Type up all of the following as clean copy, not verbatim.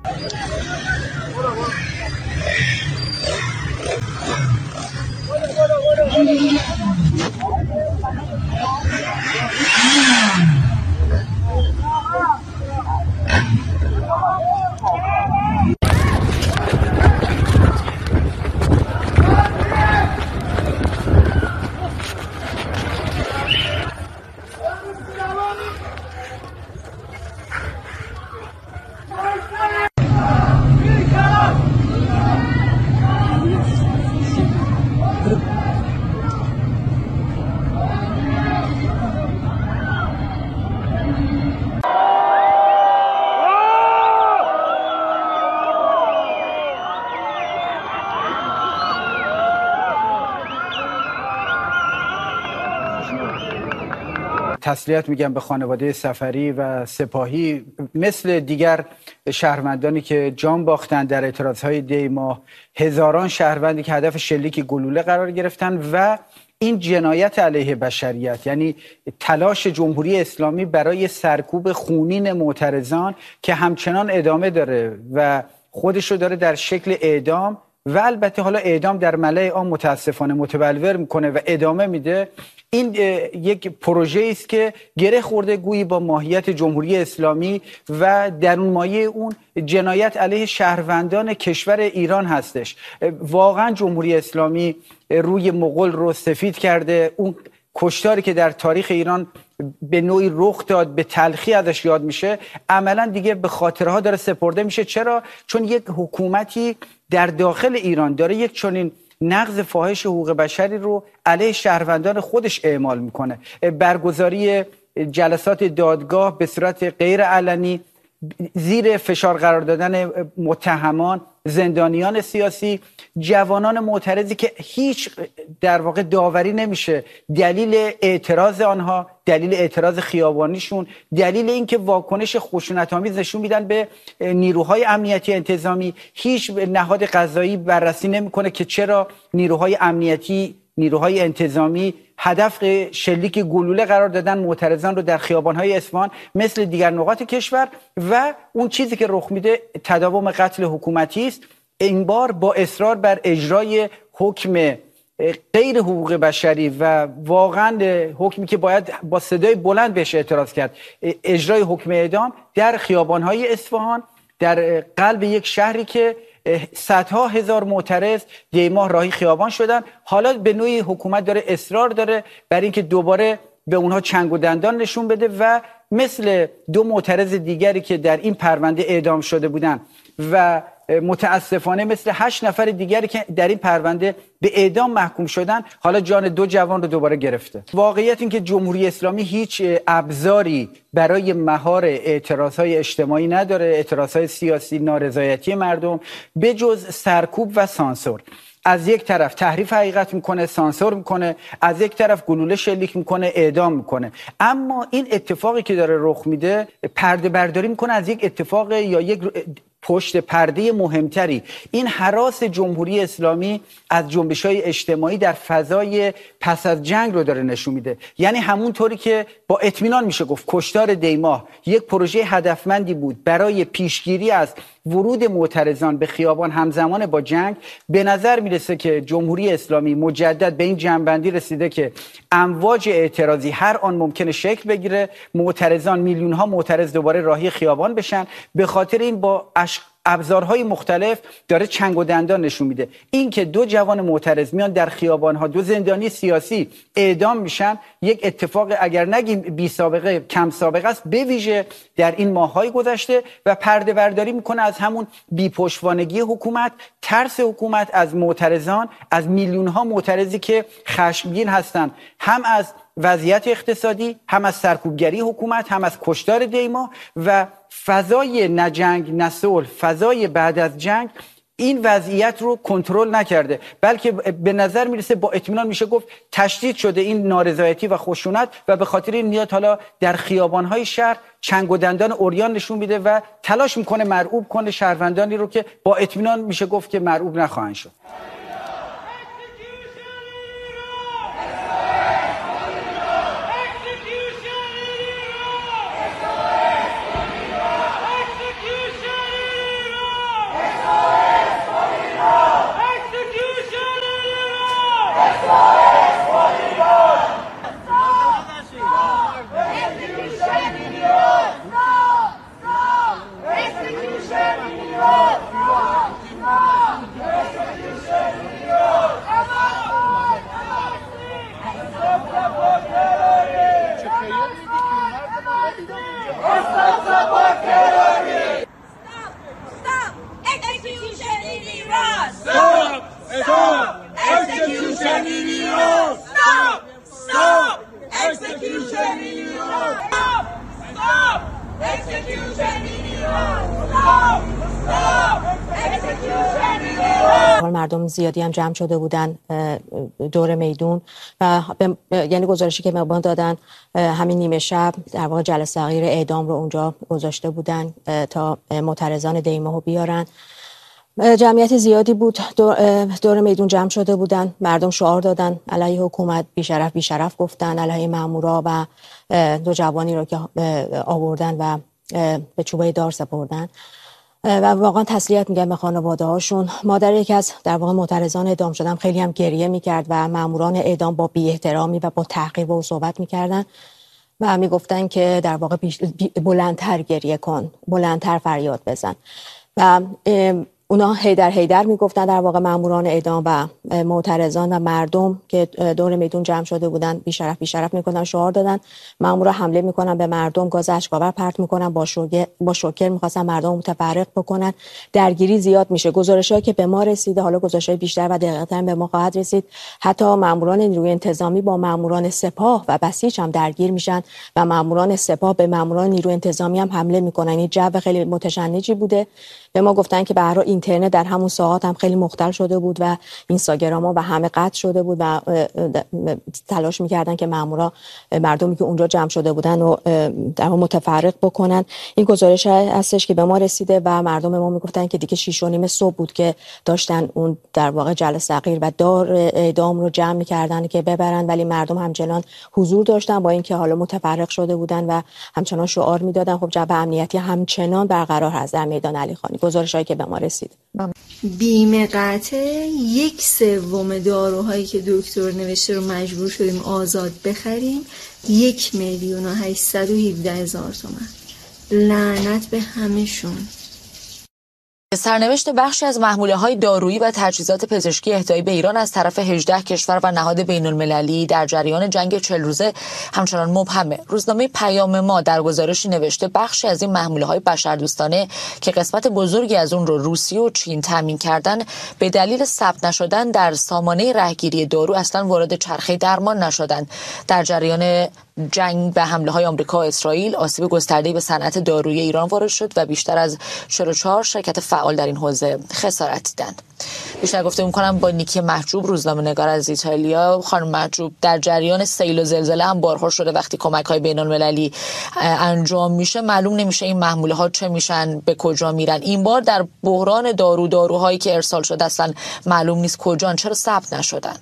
تسلیت میگم به خانواده سفری و سپاهی، مثل دیگر شهروندانی که جان باختن در اعتراضهای دی ماه، هزاران شهروندی که هدف شلیک گلوله قرار گرفتن و این جنایت علیه بشریت، یعنی تلاش جمهوری اسلامی برای سرکوب خونین معترضان که همچنان ادامه داره و خودشو داره در شکل اعدام و البته حالا اعدام در ملأ عام متاسفانه متبلور میکنه و ادامه میده. این یک پروژه است که گره خورده گویی با ماهیت جمهوری اسلامی و درون مایه اون جنایت علیه شهروندان کشور ایران هستش. واقعا جمهوری اسلامی روی مغول رو سفید کرده. اون کشتاری که در تاریخ ایران به نوعی رخ داد، به تلخی ازش یاد میشه، عملا دیگه به خاطرها داره سپرده میشه. چرا؟ چون یک حکومتی در داخل ایران داره یک چنین نقض فاحش حقوق بشری رو علیه شهروندان خودش اعمال میکنه. برگزاری جلسات دادگاه به صورت غیر علنی، زیر فشار قرار دادن متهمان، زندانیان سیاسی، جوانان معترضی که هیچ در واقع داوری نمیشه دلیل اعتراض آنها، دلیل اعتراض خیابانیشون، دلیل اینکه واکنش خشونت‌آمیز نشون میدن به نیروهای امنیتی انتظامی. هیچ نهاد قضایی بررسی نمیکنه که چرا نیروهای امنیتی، نیروهای انتظامی هدف شلیک گلوله قرار دادن معترضان رو در خیابان‌های اصفهان مثل دیگر نقاط کشور. و اون چیزی که رخ میده تداوم قتل حکومتی است، این بار با اصرار بر اجرای حکم غیر حقوق بشری و واقعا حکمی که باید با صدای بلند بهش اعتراض کرد، اجرای حکم اعدام در خیابان‌های اصفهان، در قلب یک شهری که صدها هزار معترض دی ماه راهی خیابان شدن. حالا به نوعی حکومت داره اصرار داره بر اینکه دوباره به اونها چنگ و دندان نشون بده و مثل دو معترض دیگری که در این پرونده اعدام شده بودن و متاسفانه مثل 8 نفر دیگری که در این پرونده به اعدام محکوم شدن، حالا جان 2 جوان رو دوباره گرفته. واقعیت این که جمهوری اسلامی هیچ ابزاری برای مهار اعتراضهای اجتماعی نداره، اعتراضهای سیاسی، نارضایتی مردم، به جز سرکوب و سانسور. از یک طرف تحریف حقیقت میکنه، سانسور میکنه، از یک طرف گلوله شلیک میکنه، اعدام میکنه. اما این اتفاقی که داره رخ میده پرده برداری میکنه از یک اتفاق یا یک پشت پرده مهمتری. این هراس جمهوری اسلامی از جنبش‌های اجتماعی در فضای پس از جنگ رو داره نشون میده. یعنی همون طوری که با اطمینان میشه گفت کشتار دی ماه یک پروژه هدفمندی بود برای پیشگیری از ورود معترضان به خیابان همزمان با جنگ، به نظر میرسه که جمهوری اسلامی مجدد به این جنبندی رسیده که امواج اعتراضی هر آن ممکنه شکل بگیره، معترضان، میلیون ها معترض دوباره راهی خیابان بشن. به خاطر این با ابزارهای مختلف داره چنگ و دندان نشون میده. این که 2 جوان معترض میان در خیابان‌ها، 2 زندانی سیاسی اعدام میشن، یک اتفاق اگر نگیم بی سابقه، کم سابقه است، به ویژه در این ماه‌های گذشته و پرده برداری میکنه از همون بی‌پشتوانگی حکومت، ترس حکومت از معترضان، از میلیون‌ها معترضی که خشمگین هستن، هم از وضعیت اقتصادی، هم از سرکوبگری حکومت، هم از کشتار دی ماه و فضای نه جنگ نه صلح، فضای بعد از جنگ این وضعیت رو کنترل نکرده، بلکه به نظر میرسه با اطمینان میشه گفت تشدید شده این نارضایتی و خشونت و به خاطر این میاد حالا در خیابان‌های شهر چنگ و دندان عریان نشون میده و تلاش میکنه مرعوب کنه شهروندانی رو که با اطمینان میشه گفت که مرعوب نخواهند شد. مردم زیادی هم جمع شده بودن دور میدون و یعنی گزارشی که ما دادن همین نیمه شب در واقع جلسه صغیر اعدام رو اونجا گذاشته بودن تا معترضان دیماهو بیارن. جمعیت زیادی بود، دور میدون جمع شده بودن، مردم شعار دادن علیه حکومت، بیشرف بیشرف گفتن، علیه مامورا و دو جوانی رو که آوردن و به چوبه دار سپردن و واقعا تسلیت میگم به خانواده هاشون. مادر یکی از در واقع معترضان اعدام شدن خیلی هم گریه میکرد و ماموران اعدام با بی احترامی و با تحقیر با او صحبت میکردن و میگفتن که در واقع بلندتر گریه کن، بلندتر فریاد بزن و اونا هیدر میگفتن در واقع ماموران اعدام و معترضان و مردم که دور میدون جمع شده بودن بیشرف میکنن، شعار دادن. مامورا حمله میکنن به مردم، گاز اشک‌آور پرت میکنن، با شوکر میخواستن مردم متفرق بکنن. درگیری زیاد میشه. گزارشایی که به ما رسیده، حالا گزارشای بیشتر و دقیق‌تر به ما خواهد رسید، حتی ماموران نیروی انتظامی با ماموران سپاه و بسیج هم درگیر میشن و ماموران سپاه به ماموران نیروی انتظامی هم حمله میکنن. این جو خیلی متشنجی بوده. به ما گفتن که به هر حال اینترنت در همون ساعات هم خیلی مختل شده بود و اینستاگرام و همه قطع شده بود و تلاش میکردن که مامورا مردمی که اونجا جمع شده بودن و در متفرق بکنن. این گزارش هستش که به ما رسیده و مردم به ما میگفتن که دیگه 6:30 صبح بود که داشتن اون در واقع جلسه صغیر و دار اعدام رو جمع میکردن که ببرن، ولی مردم همچنان حضور داشتن با اینکه حالا متفرق شده بودن و همچنان شعار میدادن. خب جو امنیتی همچنان برقرار هست در میدان علی خانی. گزارشایی که به ما رسید بیمه قطع 1/3 داروهایی که دکتر نوشته رو مجبور شدیم آزاد بخریم 1,817,000 تومان. لعنت به همشون. سرنوشت بخشی از محموله‌های دارویی و تجهیزات پزشکی اهدایی به ایران از طرف 18 کشور و نهاد بین‌المللی در جریان جنگ 40 روزه همچنان مبهمه. روزنامه پیام ما در گزارشی نوشته بخشی از این محموله‌های بشردوستانه که قسمت بزرگی از اون رو روسیه و چین تامین کردن به دلیل ثبت نشدن در سامانه رهگیری دارو اصلا وارد چرخه درمان نشدن. در جریان جنگ به حمله‌های آمریکا و اسرائیل آسیب گسترده‌ای به صنعت دارویی ایران وارد شد و بیشتر از 44 شرکت فعال در این حوزه خسارت دیدند. بیشتر گفتگو می‌کنم با نیکی محجوب، روزنامه‌نگار از ایتالیا. خانم محجوب، در جریان سیل و زلزله هم بارها شده وقتی کمک‌های بین‌المللی انجام میشه معلوم نمیشه این محموله‌ها چه میشن، به کجا میرن. این بار در بحران داروهایی که ارسال شده اصلا معلوم نیست کجان، چرا ثبت نشدن؟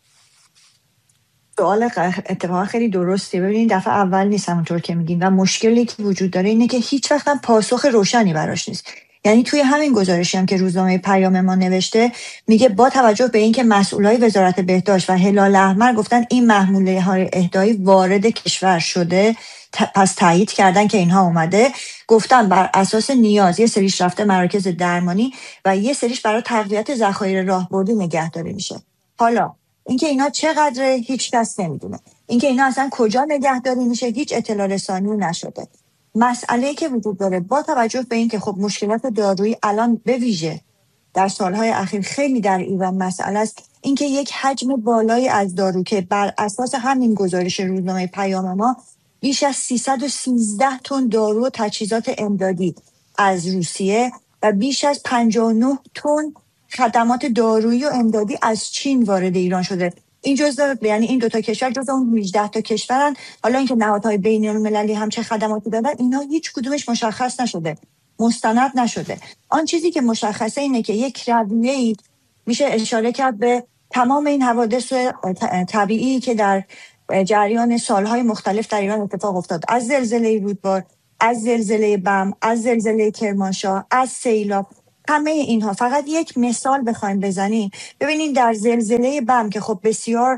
سوال اتفاقا خیلی درسته. ببینید دفعه اول نیست همونطور که میگین و مشکلی که وجود داره اینه که هیچ وقت هم پاسخ روشنی براش نیست. یعنی توی همین گزارشی هم که روزنامه پیام ما نوشته میگه با توجه به اینکه مسئولای وزارت بهداشت و هلال احمر گفتن این محموله های اهدایی وارد کشور شده، پس تایید کردن که اینها اومده، گفتن بر اساس نیاز یه سریش رفته مراکز درمانی و یه سریش برای تقویت ذخایر راهبردی نگهداری میشه. حالا اینکه اینا چقدره هیچ کس نمیدونه. اینکه اینا اصلا کجا نگهداری میشه هیچ اطلاع رسانی نشده. مسئله که وجود داره با توجه به اینکه خب مشکلات دارویی الان به ویژه در سالهای اخیر خیلی در ایران مسئله است، اینکه یک حجم بالایی از دارو که بر اساس همین گزارش روزنامه پیام ما بیش از 313 تن دارو و تجهیزات امدادی از روسیه و بیش از 59 تن خدمات دارویی و امدادی از چین وارد ایران شده. این یعنی این 2 تا کشور جزو اون 18 تا کشورن. حالا اینکه نهادهای بین‌المللی هم چه خدماتی دادن اینا هیچ کدومش مشخص نشده، مستند نشده. آن چیزی که مشخصه اینه که یک رویه‌ای میشه اشاره کرد به تمام این حوادث طبیعی که در جریان سالهای مختلف در ایران اتفاق افتاد، از زلزله رودبار، از زلزله بم، از زلزله کرمانشاه، از سیلاب. همه اینها فقط یک مثال بخوایم بزنیم. ببینید در زلزله بم که خب بسیار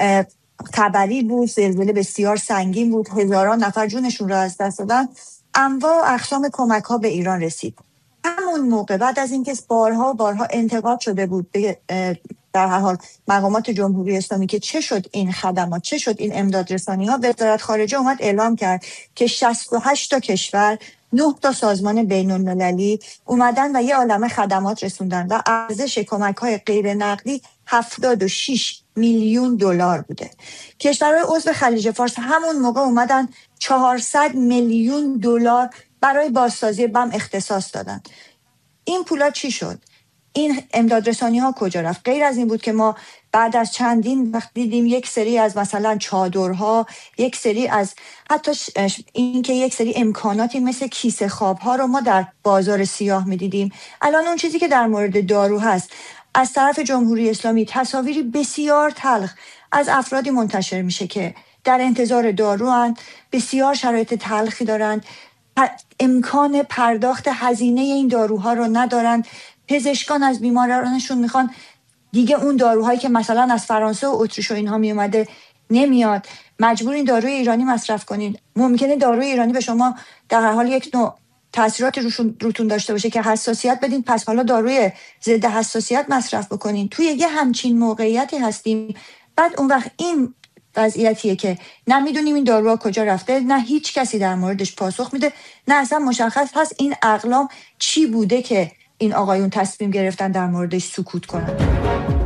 خبری بود، زلزله بسیار سنگین بود، هزاران نفر جونشون را از دست دادن، انواع و اقسام کمک ها به ایران رسید. همون موقع بعد از اینکه بارها انتقاد شده بود در هر حال مقامات جمهوری اسلامی که چه شد این خدمات، چه شد این امداد رسانی ها، وزارت خارجه اومد اعلام کرد که 68 تا کشور، 9 تا سازمان بین المللی اومدن و یه عالمه خدمات رسوندن و ارزش کمک های غیر نقدی 76 میلیون دلار بوده. کشورهای عضو خلیج فارس همون موقع اومدن 400 میلیون دلار برای بازسازی بم اختصاص دادن. این پولا چی شد؟ این امداد رسانی ها کجا رفت؟ غیر از این بود که ما بعد از چندین وقت دیدیم یک سری از مثلا چادرها، یک سری از حتی این که یک سری امکاناتی مثل کیسه خواب ها رو ما در بازار سیاه میدیدیم. الان اون چیزی که در مورد دارو هست از طرف جمهوری اسلامی تصاویری بسیار تلخ از افرادی منتشر میشه که در انتظار دارو هستند، بسیار شرایط تلخی دارند، امکان پرداخت هزینه این داروها رو ندارند. پزشکان از بیمارانشون میخوان دیگه اون داروهایی که مثلا از فرانسه و اتریش و اینها میومده نمیاد، مجبور این داروی ایرانی مصرف کنین. ممکنه داروی ایرانی به شما در هر حال یک نوع تاثیرات روتون داشته باشه که حساسیت بدین، پس حالا داروی ضد حساسیت مصرف بکنین. توی یه همچین موقعیتی هستیم. بعد اون وقت این وضعیتیه که نه میدونیم این داروها کجا رفته، نه هیچ کسی در موردش پاسخ میده، نه اصلا مشخص هست این اقلام چی بوده که این آقایون تصمیم گرفتن در موردش سکوت کنن.